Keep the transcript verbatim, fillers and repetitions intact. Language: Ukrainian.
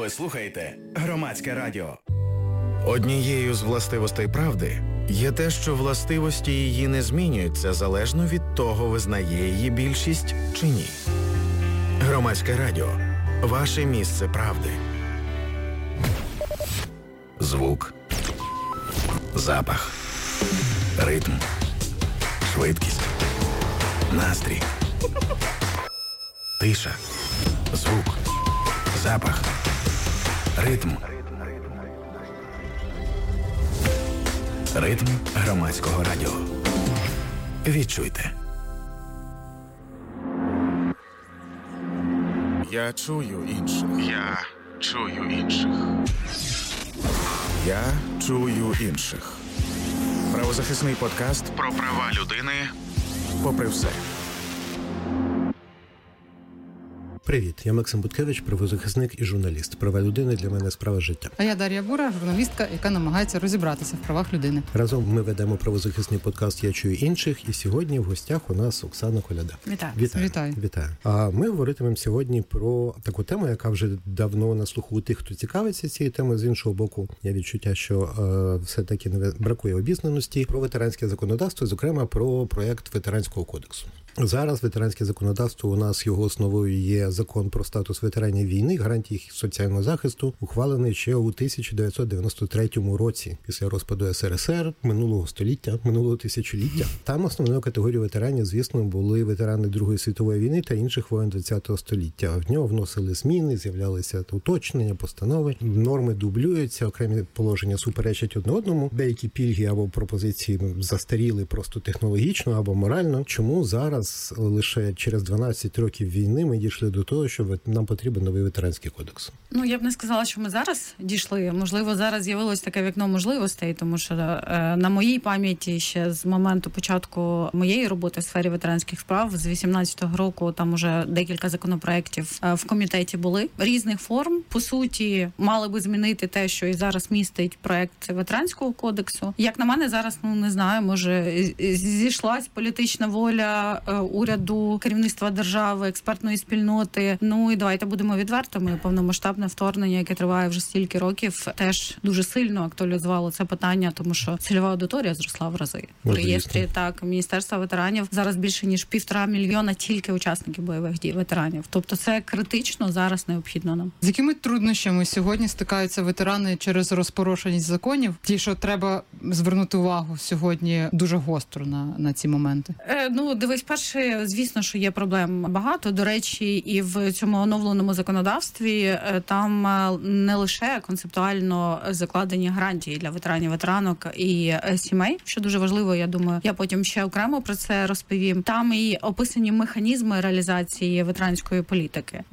Ви слухаєте Громадське радіо. Однією з властивостей правди є те, що властивості її не змінюються залежно від того, визнає її більшість чи ні. Громадське радіо. Ваше місце правди. Звук. Запах. Ритм. Швидкість. Настрій. Тиша. Звук. Запах. Ритм. Ритм Громадського радіо. Відчуйте. Я чую інших. Я чую інших. Я чую інших. Правозахисний подкаст про права людини попри все. Привіт, я Максим Буткевич, правозахисник і журналіст. Права людини для мене справа життя. А я Дар'я Бура, журналістка, яка намагається розібратися в правах людини. Разом ми ведемо правозахисний подкаст «Я чую інших», і сьогодні в гостях у нас Оксана Коляда. Вітаю. Вітаю. Вітаю. Вітаю. А ми говоритимемо сьогодні про таку тему, яка вже давно на слуху у тих, хто цікавиться цією темою. З іншого боку, є відчуття, що е, все-таки не бракує обізнаності про ветеранське законодавство, зокрема про проєкт ветеранського кодексу. Зараз ветеранське законодавство, у нас його основою є закон про статус ветеранів війни, гарантії їх соціального захисту, ухвалений ще у тисяча дев'ятсот дев'яносто третьому році, після розпаду ес ер ес ер, минулого століття, минулого тисячоліття. Там основною категорією ветеранів, звісно, були ветерани Другої світової війни та інших воєн ХХ століття. В нього вносили зміни, з'являлися уточнення, постанови, норми дублюються, окремі положення суперечать одне одному, деякі пільги або пропозиції застаріли просто технологічно або морально. Чому зараз лише через дванадцять років війни ми дійшли до того, що нам потрібен новий ветеранський кодекс? Ну, я б не сказала, що ми зараз дійшли. Можливо, зараз з'явилось таке вікно можливостей, тому що е, на моїй пам'яті ще з моменту початку моєї роботи в сфері ветеранських справ з вісімнадцятого року там уже декілька законопроєктів е, в комітеті були різних форм. По суті, мали би змінити те, що і зараз містить проект ветеранського кодексу. Як на мене, зараз, ну, не знаю, може зійшлась політична воля е, уряду, керівництва держави, експертної спільноти. Ну і давайте будемо відвертими. Повномасштабне вторгнення, яке триває вже стільки років, теж дуже сильно актуалізувало це питання, тому що цільова аудиторія зросла в рази. В реєстрі так Міністерства ветеранів зараз більше ніж півтора мільйона тільки учасників бойових дій ветеранів. Тобто це критично зараз необхідно нам. З якими труднощами сьогодні стикаються ветерани через розпорошеність законів? Ті, що треба звернути увагу сьогодні дуже гостро на, на ці моменти. Е, ну, дивись, перше, звісно, що є проблем багато. До речі, і в цьому оновленому законодавстві там не лише концептуально закладені гарантії для ветеранів, ветеранок і сімей, що дуже важливо, я думаю, я потім ще окремо про це розповім. Там і описані механізми реалізації ветеранської політики.